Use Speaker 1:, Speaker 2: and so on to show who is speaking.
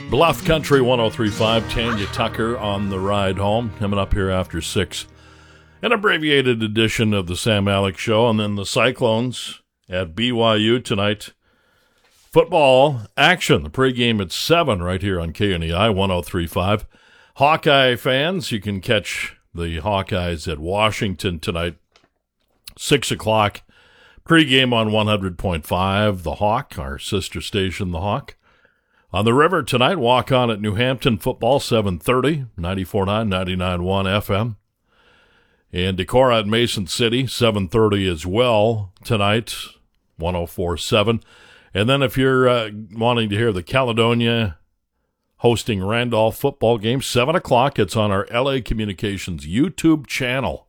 Speaker 1: Bluff Country 103.5, Tanya Tucker on the ride home, coming up here after 6. An abbreviated edition of the Sam Alex Show, and then the Cyclones at BYU tonight. Football action, the pregame at 7 right here on KNEI 103.5. Hawkeye fans, you can catch the Hawkeyes at Washington tonight, 6 o'clock. Pregame on 100.5, The Hawk, our sister station, The Hawk. On the river tonight, walk on at New Hampton football, 7:30, 94.9, 99.1 FM. And Decorah at Mason City, 7:30 as well tonight, 104.7. And then if you're wanting to hear the Caledonia hosting Randolph football game, 7 o'clock, it's on our LA Communications YouTube channel.